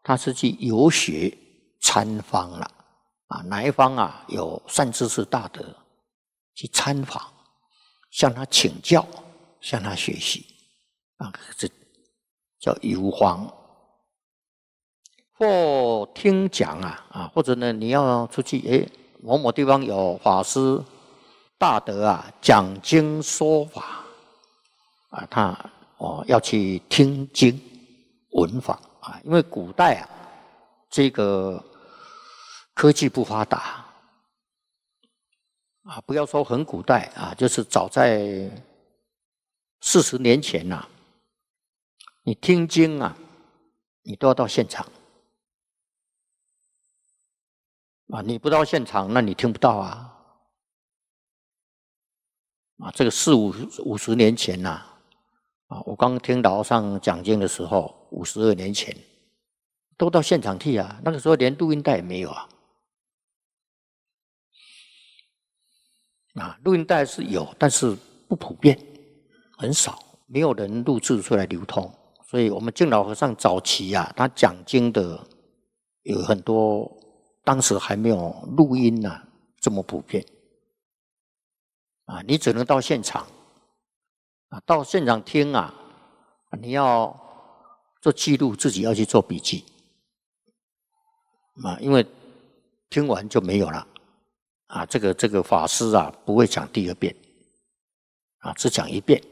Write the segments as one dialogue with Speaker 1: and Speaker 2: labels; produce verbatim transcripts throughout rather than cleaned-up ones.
Speaker 1: 他是去游学参访了啊，哪一方啊有善知识大德去参访，向他请教，向他学习啊，这叫游访。或听讲啊啊，或者呢你要出去诶，某某地方有法师大德啊讲经说法啊，他哦要去听经闻法啊，因为古代啊这个科技不发达啊，不要说很古代啊，就是早在四十年前呐、啊，你听经啊，你都要到现场啊，你不到现场，那你听不到啊。啊，这个四五五十年前呐、啊，啊，我刚听老和尚讲经的时候，五十二年前，都到现场去啊。那个时候连录音带也没有啊。啊，录音带是有，但是不普遍，很少，没有人录制出来流通。所以我们净老和尚早期啊，他讲经的有很多，当时还没有录音啊这么普遍。啊，你只能到现场，啊，到现场听啊，你要做记录，自己要去做笔记，啊，因为听完就没有了，啊，这个这个法师啊不会讲第二遍，啊，只讲一遍，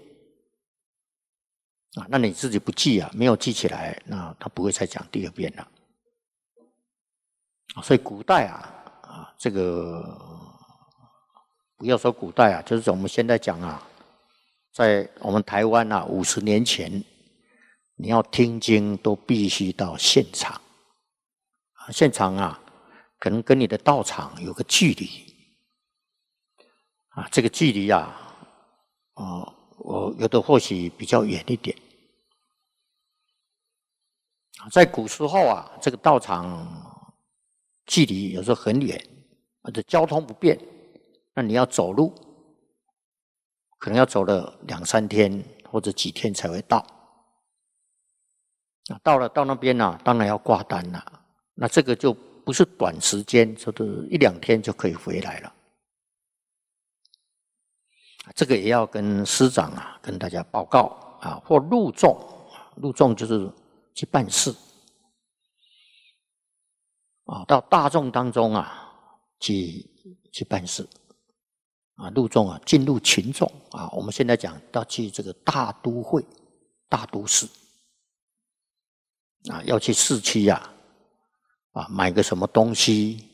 Speaker 1: 啊，那你自己不记啊，没有记起来，那他不会再讲第二遍了，所以古代啊，啊，这个。不要说古代啊，就是我们现在讲啊，在我们台湾啊，五十年前，你要听经都必须到现场，啊，现场啊，可能跟你的道场有个距离，啊，这个距离啊，啊，我有的或许比较远一点，在古时候啊，这个道场距离有时候很远，或者交通不便。那你要走路，可能要走了两三天或者几天才会到。到了到那边呢、啊，当然要挂单了。那这个就不是短时间，就是一两天就可以回来了。这个也要跟师长啊，跟大家报告啊，或入众，入众就是去办事啊，到大众当中啊去去办事。啊，入众啊，进入群众啊。我们现在讲要去这个大都会、大都市啊，要去市区呀，啊，买个什么东西，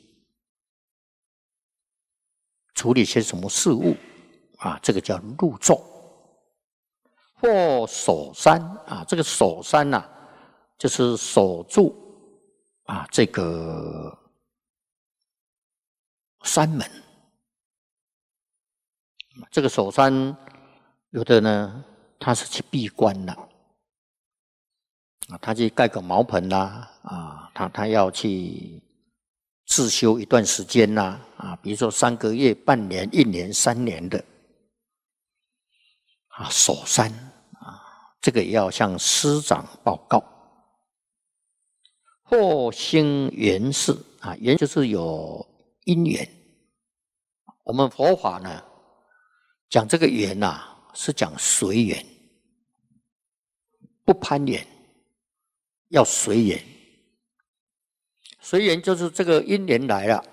Speaker 1: 处理些什么事务啊，这个叫入众。或守山啊，这个守山呐、啊，就是守住啊这个山门。这个守山，有的呢，他是去闭关的，啊，他去盖个茅棚啦，啊，他他要去自修一段时间啦，啊，比如说三个月、半年、一年、三年的，啊，守山啊，这个也要向师长报告。或兴缘事啊，缘就是有因缘，我们佛法呢。讲这个缘呐、啊，是讲随缘，不攀缘，要随缘。随缘就是这个因缘来了，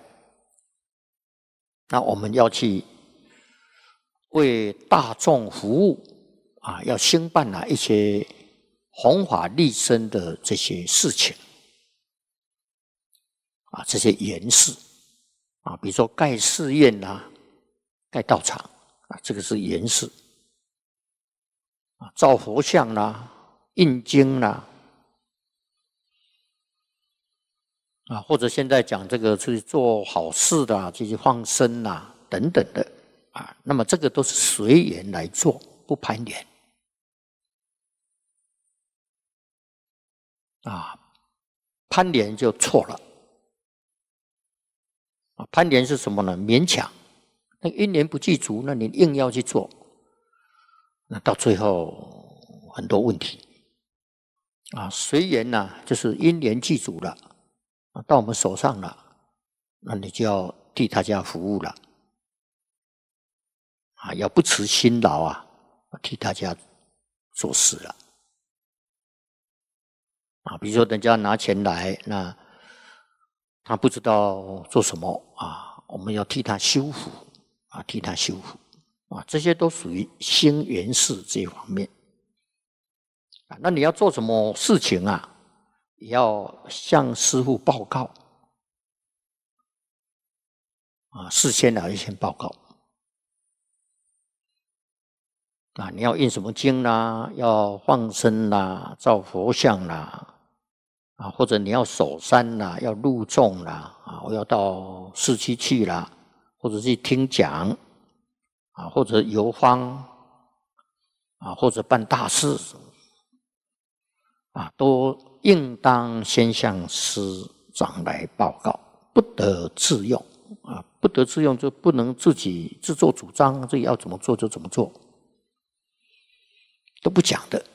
Speaker 1: 那我们要去为大众服务啊，要兴办啊一些弘法利生的这些事情啊，这些缘事啊，比如说盖寺院啦、啊，盖道场。啊，这个是缘事啊，造佛像啦，印经啦，啊，或者现在讲这个去做好事的，去放生啦，等等的啊，那么这个都是随缘来做，不攀缘啊，攀缘就错了啊，攀缘是什么呢？勉强。那因缘不具足，那你硬要去做，那到最后很多问题啊，随缘呐，就是因缘具足了，啊，到我们手上了，那你就要替大家服务了，啊，要不辞辛劳啊，替大家做事了，啊，比如说人家拿钱来，那他不知道做什么啊，我们要替他修复啊，替他修复啊，这些都属于兴缘事这一方面。啊，那你要做什么事情啊，也要向师父报告啊，事先啊要先报告啊，你要印什么经啦，要放生啦，造佛像啦，啊，或者你要守山啦，要入众啦，啊，我要到市区去啦，或者去听讲啊，或者游方啊，或者办大事啊，都应当先向师长来报告，不得自用啊，不得自用就不能自己自作主张，自己要怎么做就怎么做，都不讲的。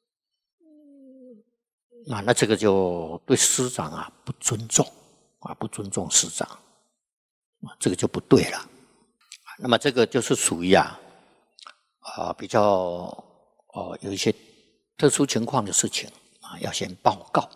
Speaker 1: 啊，那这个就对师长啊不尊重啊，不尊重师长，啊，这个就不对了。那么这个就是属于啊啊比较哦有一些特殊情况的事情啊，要先报告。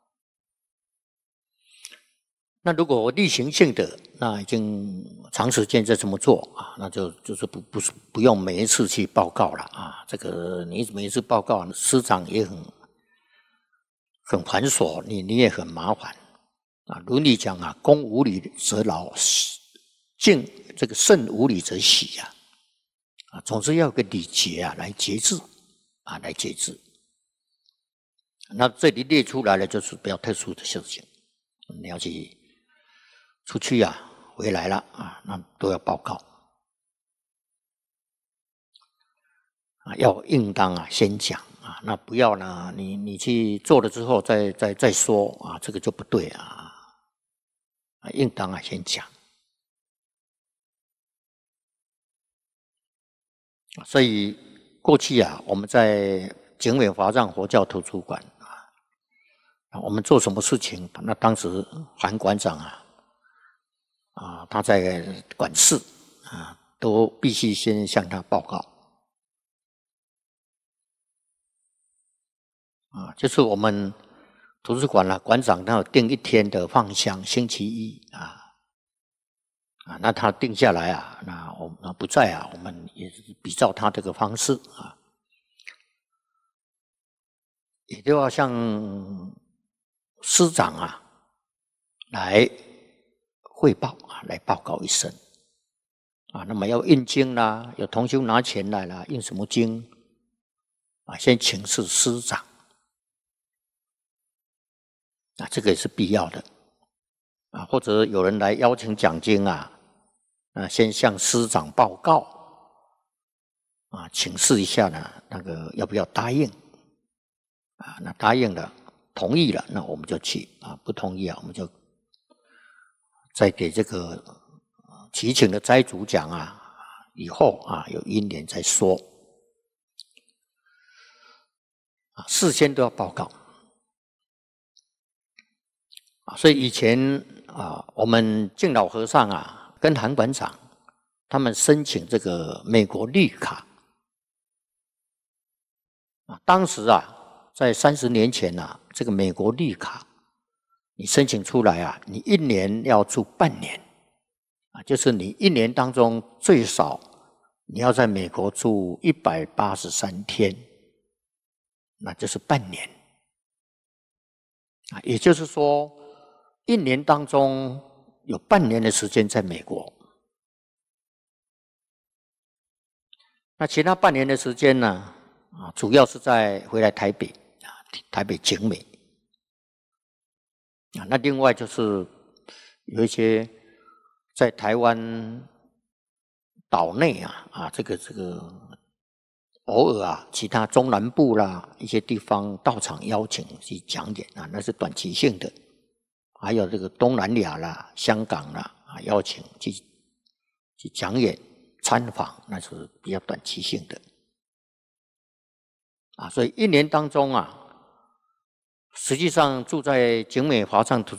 Speaker 1: 那如果例行性的，那已经长时间在这么做啊，那就就是不不是不用每一次去报告了啊。这个你每一次报告，师长也很很繁琐，你你也很麻烦啊。伦理讲啊，公无礼则劳，敬这个慎无礼则喜呀。啊，总之要有个礼节啊，来节制啊，来节制。那这里列出来了，就是比较特殊的事情，你要去出去啊，回来了啊，那都要报告啊，要应当啊先讲啊，那不要呢，你你去做了之后再再再说啊，这个就不对啊，啊，应当啊先讲。所以过去啊，我们在景美华藏佛教图书馆啊，我们做什么事情，那当时韩馆长啊，啊他在管事啊，都必须先向他报告啊，就是我们图书馆啊，馆长他有定一天的放香，星期一啊。啊，那他定下来啊，那我们不在啊，我们也是比照他这个方式啊，也就要向师长啊来汇报啊，来报告一声啊。那么要印经啦，有同修拿钱来了，印什么经啊？先请示师长啊，这个也是必要的啊。或者有人来邀请讲经啊。啊，先向师长报告啊，请示一下呢，那个要不要答应啊？那答应了，同意了，那我们就去啊；不同意啊，我们就再给这个祈请的斋主讲啊，以后啊有因缘再说啊，事先都要报告啊。所以以前啊，我们敬老和尚啊。跟韩馆长他们申请这个美国绿卡啊，当时啊，在三十年前啊，这个美国绿卡你申请出来啊，你一年要住半年啊，就是你一年当中最少你要在美国住一百八十三天，那就是半年啊，也就是说一年当中。有半年的时间在美国，那其他半年的时间呢？啊，主要是在回来台北啊，台北景美啊。那另外就是有一些在台湾岛内啊啊，这个这个偶尔啊，其他中南部啦一些地方到场邀请去讲演啊，那是短期性的。还有这个东南亚啦、香港啦啊，邀请去去讲演、参访，那是比较短期性的啊。所以一年当中啊， 实际上住在景美华藏图书